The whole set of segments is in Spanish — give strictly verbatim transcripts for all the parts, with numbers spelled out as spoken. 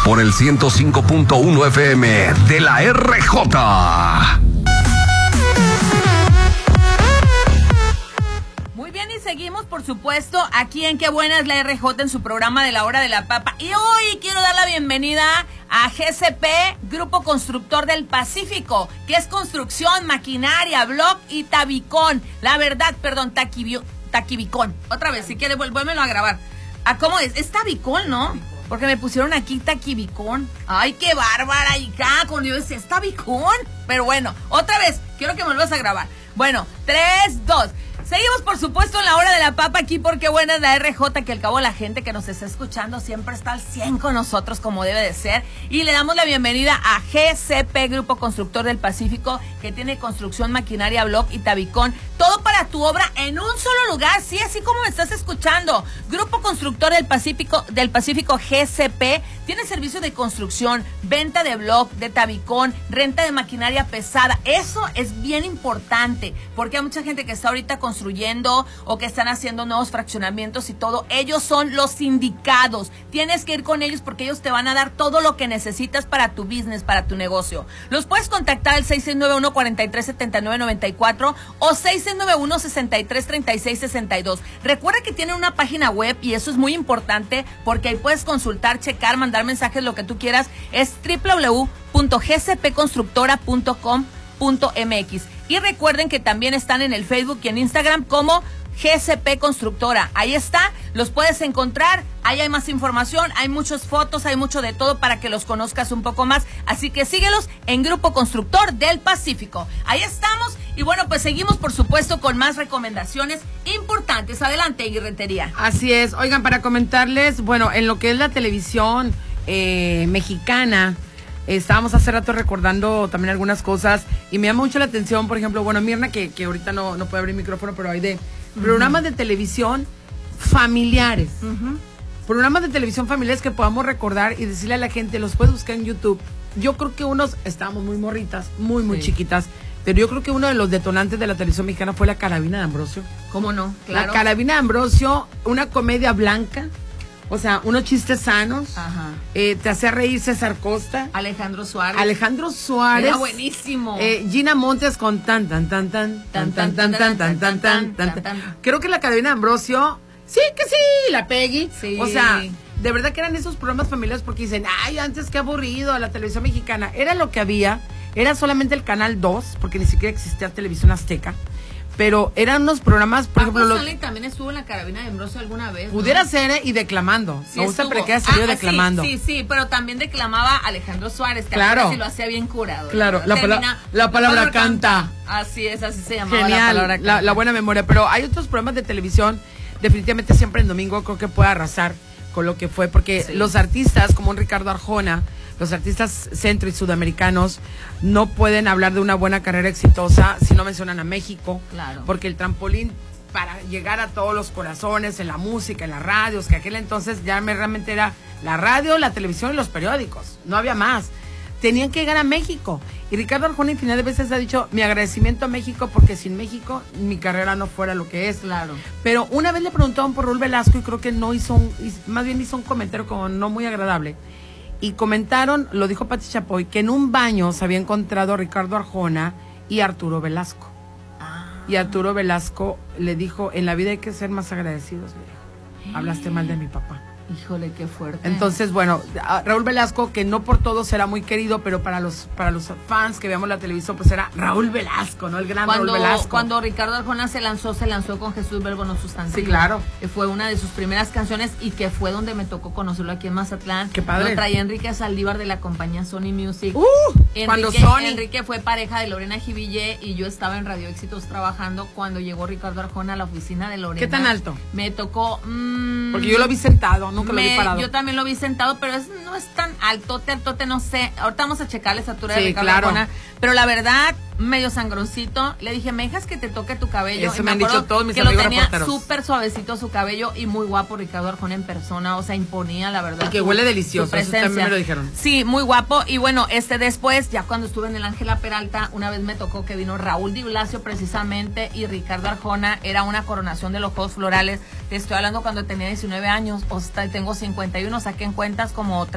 por el ciento cinco punto uno F M de la R J. Muy bien, y seguimos, por supuesto, aquí en Qué Buena es la R J en su programa de la Hora de la Papa. Y hoy quiero dar la bienvenida a G C P, Grupo Constructor del Pacífico, que es construcción, maquinaria, block y tabicón. La verdad, perdón, taquibio, taquibicón. Otra vez, si quieres, vuélvemelo a grabar. ¿A cómo es? Es tabicón, ¿no? Porque me pusieron aquí taquibicón. Ay, qué bárbara, hija, con Dios, es tabicón. Pero bueno, otra vez, quiero que me vuelvas a grabar. Bueno, tres, dos. Seguimos, por supuesto, en la Hora de la Papa aquí porque buena es la R J, que al cabo la gente que nos está escuchando siempre está al cien con nosotros como debe de ser. Y le damos la bienvenida a G C P, Grupo Constructor del Pacífico, que tiene construcción, maquinaria, block y tabicón. Todo para tu obra en un solo lugar, sí, así como me estás escuchando. Grupo Constructor del Pacífico, del Pacífico G C P tiene servicio de construcción, venta de block, de tabicón, renta de maquinaria pesada. Eso es bien importante porque hay mucha gente que está ahorita construyendo o que están haciendo nuevos fraccionamientos y todo. Ellos son los indicados. Tienes que ir con ellos porque ellos te van a dar todo lo que necesitas para tu business, para tu negocio. Los puedes contactar al seis seis nueve uno, cuatro tres siete nueve nueve cuatro o seis seis nueve uno, seis tres tres seis seis dos. Recuerda que tienen una página web y eso es muy importante porque ahí puedes consultar, checar, mandar mensajes, lo que tú quieras. Es doble u doble u doble u punto g c p constructora punto com punto m x. Y recuerden que también están en el Facebook y en Instagram como G C P Constructora. Ahí está, los puedes encontrar, ahí hay más información, hay muchas fotos, hay mucho de todo para que los conozcas un poco más. Así que síguelos en Grupo Constructor del Pacífico. Ahí estamos y bueno, pues seguimos por supuesto con más recomendaciones importantes. Adelante, Guirretería. Así es, oigan, para comentarles, bueno, en lo que es la televisión eh, mexicana, estábamos hace rato recordando también algunas cosas y me llama mucho la atención, por ejemplo, bueno, Mirna, que, que ahorita no, no puede abrir micrófono, pero hay de uh-huh. programas de televisión familiares. Uh-huh. Programas de televisión familiares que podamos recordar y decirle a la gente, los puedes buscar en YouTube. Yo creo que unos, estábamos muy morritas, muy, muy sí. chiquitas, pero yo creo que uno de los detonantes de la televisión mexicana fue La Carabina de Ambrosio. ¿Cómo no? Claro. La Carabina de Ambrosio, una comedia blanca. O sea, unos chistes sanos. Ajá. Eh, te hacía reír César Costa. Alejandro Suárez. Alejandro Suárez. Era buenísimo. Eh, Gina Montes con tan, tan, tan, tan, tan, tan, tan, tan, tan, tan, tan, tan. Creo que La Carabina de Ambrosio, sí que sí, la Peggy. Sí. O sea, de verdad que eran esos programas familiares porque dicen, ay, antes qué aburrido, la televisión mexicana. Era lo que había, era solamente el Canal dos, porque ni siquiera existía Televisión Azteca. Pero eran unos programas, por Paco ejemplo... Stanley también estuvo en La Carabina de Ambrosio alguna vez, ¿no? Pudiera ser, ¿eh? Y declamando. Sí, me gusta estuvo. porque ha salido ah, declamando. Sí, sí, sí, pero también declamaba Alejandro Suárez, que claro. sí lo hacía bien curado. Claro, la, Termina, pala la, palabra la palabra canta. canta. Así es, así se llamaba. Genial, la palabra la, la buena memoria. Pero hay otros programas de televisión, definitivamente siempre en domingo creo que puede arrasar con lo que fue, porque sí. los artistas como un Ricardo Arjona, los artistas centro y sudamericanos no pueden hablar de una buena carrera exitosa si no mencionan a México, claro. porque el trampolín para llegar a todos los corazones en la música, en las radios, que aquel entonces ya me realmente era la radio, la televisión y los periódicos, no había más. Tenían que llegar a México. Y Ricardo Arjona infinidad de veces ha dicho mi agradecimiento a México porque sin México mi carrera no fuera lo que es. Claro. Pero una vez le preguntaron por Raúl Velasco y creo que no hizo un, más bien hizo un comentario como no muy agradable. Y comentaron, lo dijo Pati Chapoy, que en un baño se había encontrado Ricardo Arjona y Arturo Velasco. Ah. Y Arturo Velasco le dijo, en la vida hay que ser más agradecidos, le dijo. Hablaste mal de mi papá. Híjole, qué fuerte. Entonces, bueno, Raúl Velasco, que no por todo será muy querido, pero para los para los fans que veamos la televisión, pues era Raúl Velasco, ¿no? El gran cuando, Raúl Velasco. Cuando Ricardo Arjona se lanzó, se lanzó con Jesús Verbo No Sustantivo. Sí, claro. Que fue una de sus primeras canciones y que fue donde me tocó conocerlo aquí en Mazatlán. Qué padre. Lo traía Enrique Saldívar de la compañía Sony Music. Uh, Enrique, cuando Sony. Enrique fue pareja de Lorena Jiville y yo estaba en Radio Éxitos trabajando cuando llegó Ricardo Arjona a la oficina de Lorena. ¿Qué tan alto? Me tocó... Mmm, Porque yo lo vi sentado, nunca me, lo vi parado. Yo también lo vi sentado, pero es, no es tan altote, altote, no sé. Ahorita vamos a checar la estatura sí, de Ricardo claro. Arjona. Pero la verdad, medio sangroncito. Le dije, ¿me dejas que te toque tu cabello? Eso y me han dicho todos mis que amigos lo tenía reporteros. súper suavecito su cabello y muy guapo Ricardo Arjona en persona. O sea, imponía, la verdad. Y que su, huele delicioso, su eso también me lo dijeron. Sí, muy guapo. Y bueno, este después, ya cuando estuve en el Ángela Peralta, una vez me tocó que vino Raúl Di Blasio precisamente y Ricardo Arjona. Era una coronación de los Juegos Florales. Te estoy hablando cuando tenía diecinueve años, o sea, tengo cincuenta y uno, saqué en cuentas como treinta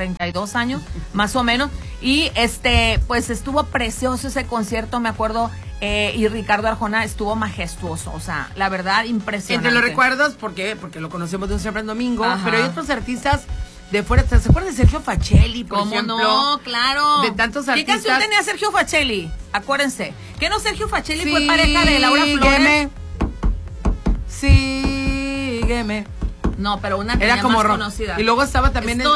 treinta y dos años, más o menos. Y este, pues estuvo precioso ese concierto, me acuerdo. Eh, y Ricardo Arjona estuvo majestuoso, o sea, la verdad, impresionante. Entre los recuerdos, ¿por qué? Porque lo conocemos de un siempre en domingo, Ajá. pero hay otros artistas de fuera. ¿Se acuerdan de Sergio Facelli, por ¿Cómo ejemplo? no? Claro. De tantos ¿Qué artistas. canción tenía Sergio Facelli? Acuérdense. ¿Qué no Sergio Facelli fue pareja de Laura Flores? Sígueme. No, pero una Era tenía como más rock. conocida. Y luego estaba también Estoy